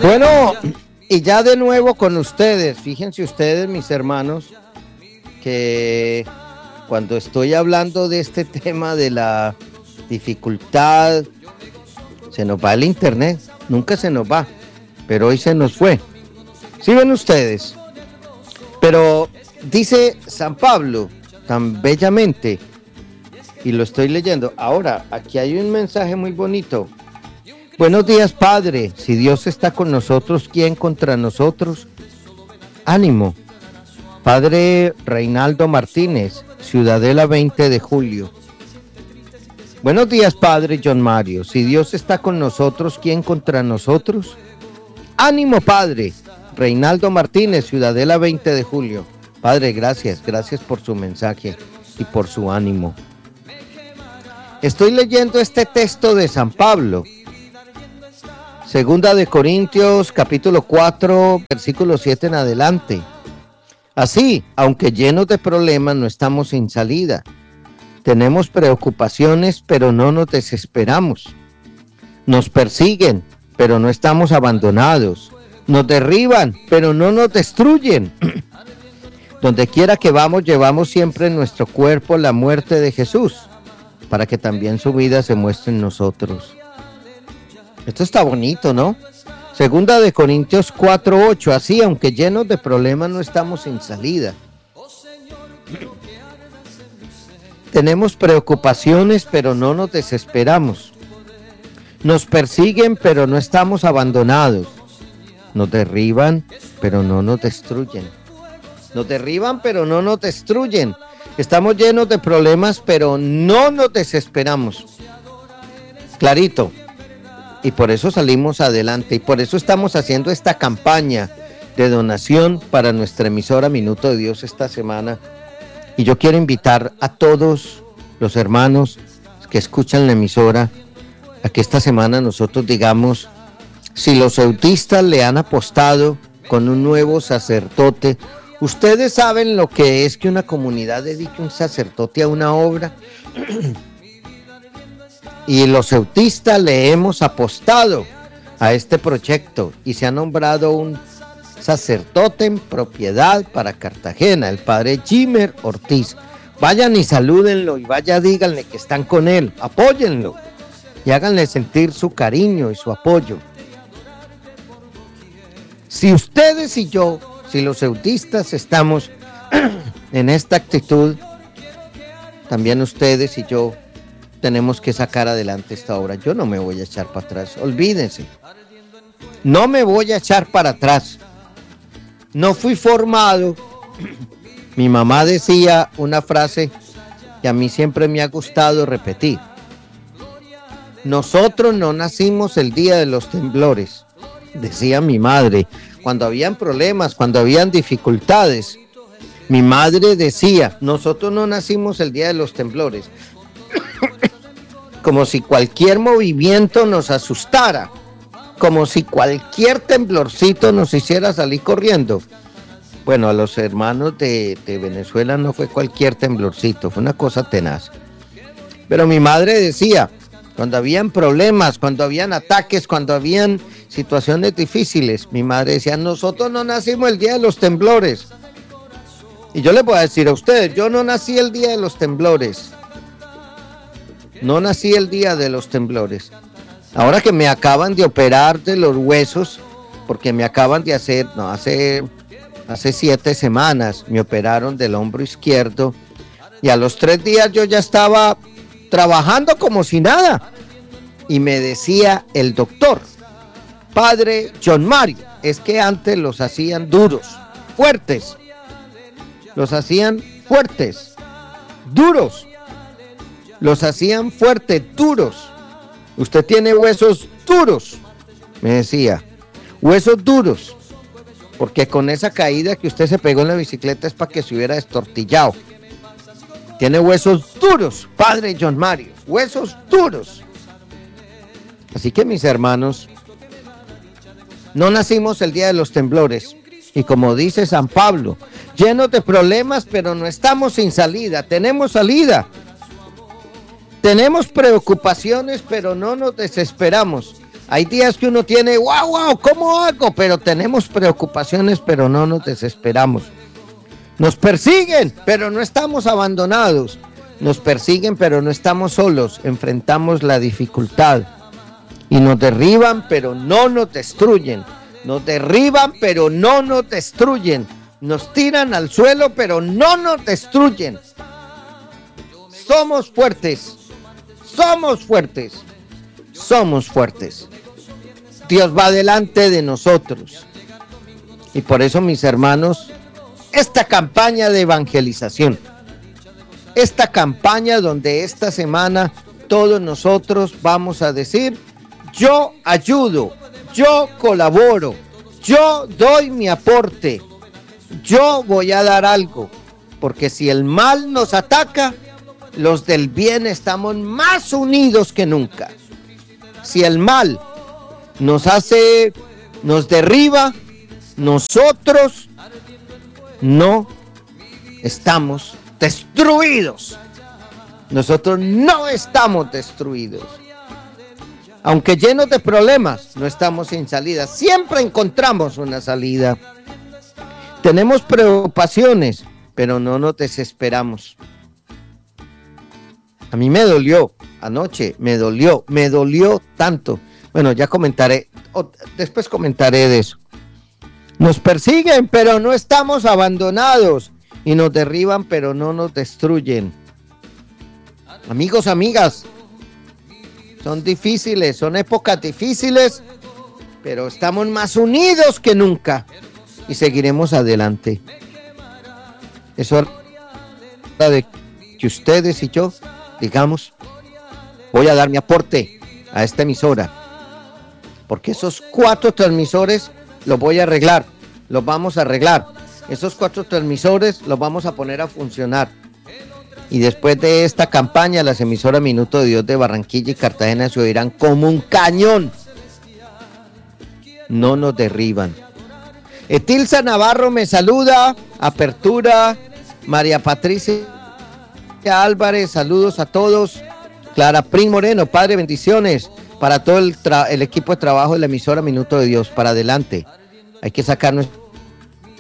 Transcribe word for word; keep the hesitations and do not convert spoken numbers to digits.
Bueno, y ya de nuevo con ustedes. Fíjense ustedes, mis hermanos, que cuando estoy hablando de este tema de la dificultad, se nos va el internet, nunca se nos va, pero hoy se nos fue. ¿Sí ven ustedes? Pero dice San Pablo tan bellamente, y lo estoy leyendo. Ahora, aquí hay un mensaje muy bonito. Buenos días, Padre. Si Dios está con nosotros, ¿quién contra nosotros? Ánimo. Padre Reinaldo Martínez, Ciudadela veinte de julio. Buenos días, Padre John Mario. Si Dios está con nosotros, ¿quién contra nosotros? Ánimo, Padre Reinaldo Martínez, Ciudadela veinte de julio. Padre, gracias, gracias por su mensaje y por su ánimo. Estoy leyendo este texto de San Pablo. Segunda de Corintios, capítulo cuatro, versículo siete en adelante. Así, aunque llenos de problemas, no estamos sin salida. Tenemos preocupaciones, pero no nos desesperamos. Nos persiguen, pero no estamos abandonados. Nos derriban, pero no nos destruyen. Donde quiera que vamos, llevamos siempre en nuestro cuerpo la muerte de Jesús, para que también su vida se muestre en nosotros. Esto está bonito, ¿no? Segunda de Corintios cuatro ocho, así, aunque llenos de problemas, no estamos sin salida. Tenemos preocupaciones, pero no nos desesperamos. Nos persiguen, pero no estamos abandonados. Nos derriban, pero no nos destruyen. Nos derriban, pero no nos destruyen. Estamos llenos de problemas, pero no nos desesperamos. Clarito. Y por eso salimos adelante. Y por eso estamos haciendo esta campaña de donación para nuestra emisora Minuto de Dios esta semana. Y yo quiero invitar a todos los hermanos que escuchan la emisora a que esta semana nosotros digamos, si los autistas le han apostado con un nuevo sacerdote, ¿ustedes saben lo que es que una comunidad dedique un sacerdote a una obra? Y los autistas le hemos apostado a este proyecto y se ha nombrado un sacerdote en propiedad para Cartagena, el padre Jimer Ortiz. Vayan y salúdenlo y vaya, díganle que están con él, apóyenlo y háganle sentir su cariño y su apoyo. Si ustedes y yo, si los autistas estamos en esta actitud, también ustedes y yo tenemos que sacar adelante esta obra. Yo no me voy a echar para atrás, olvídense. No me voy a echar para atrás. No fui formado. Mi mamá decía una frase que a mí siempre me ha gustado repetir. Nosotros no nacimos el día de los temblores, decía mi madre. Cuando habían problemas, cuando habían dificultades, mi madre decía, nosotros no nacimos el día de los temblores. Como si cualquier movimiento nos asustara, como si cualquier temblorcito nos hiciera salir corriendo. Bueno, a los hermanos de, de Venezuela no fue cualquier temblorcito, fue una cosa tenaz. Pero mi madre decía, cuando habían problemas, cuando habían ataques, cuando habían situaciones difíciles, mi madre decía, nosotros no nacimos el día de los temblores. Y yo les voy a decir a ustedes, yo no nací el día de los temblores. No nací el día de los temblores. Ahora que me acaban de operar de los huesos, porque me acaban de hacer, no, hace, hace siete semanas me operaron del hombro izquierdo y a los tres días yo ya estaba trabajando como si nada. Y me decía el doctor, padre John Mario, es que antes los hacían duros, fuertes. Los hacían fuertes, duros. Los hacían fuertes, duros. Usted tiene huesos duros, me decía. Huesos duros. Porque con esa caída que usted se pegó en la bicicleta es para que se hubiera destortillado. Tiene huesos duros, padre John Mario. Huesos duros. Así que mis hermanos, no nacimos el día de los temblores. Y como dice San Pablo, llenos de problemas, pero no estamos sin salida. Tenemos salida. Tenemos preocupaciones, pero no nos desesperamos. Hay días que uno tiene, wow, wow, ¿cómo hago? Pero tenemos preocupaciones, pero no nos desesperamos. Nos persiguen, pero no estamos abandonados. Nos persiguen, pero no estamos solos. Enfrentamos la dificultad. Y nos derriban, pero no nos destruyen. Nos derriban, pero no nos destruyen. Nos tiran al suelo, pero no nos destruyen. Somos fuertes. Somos fuertes. Somos fuertes. Dios va delante de nosotros. Y por eso, mis hermanos, esta campaña de evangelización, esta campaña donde esta semana todos nosotros vamos a decir, yo ayudo, yo colaboro, yo doy mi aporte, yo voy a dar algo, porque si el mal nos ataca, los del bien estamos más unidos que nunca. Si el mal nos hace, nos derriba, nosotros no estamos destruidos. Nosotros no estamos destruidos. Aunque llenos de problemas, no estamos sin salida. Siempre encontramos una salida. Tenemos preocupaciones, pero no nos desesperamos. A mí me dolió anoche, me dolió, me dolió tanto. Bueno, ya comentaré, después comentaré de eso. Nos persiguen, pero no estamos abandonados. Y nos derriban, pero no nos destruyen. Amigos, amigas, son difíciles, son épocas difíciles, pero estamos más unidos que nunca y seguiremos adelante. Es hora de que ustedes y yo digamos, voy a dar mi aporte a esta emisora, porque esos cuatro transmisores los voy a arreglar, los vamos a arreglar. Esos cuatro transmisores los vamos a poner a funcionar. Y después de esta campaña, las emisoras Minuto de Dios de Barranquilla y Cartagena se oirán como un cañón. No nos derriban. Etilsa Navarro me saluda. Apertura. María Patricia Álvarez, saludos a todos. Clara Prim Moreno, Padre, bendiciones para todo el, tra- el equipo de trabajo de la emisora Minuto de Dios. Para adelante. Hay que sacar nuestro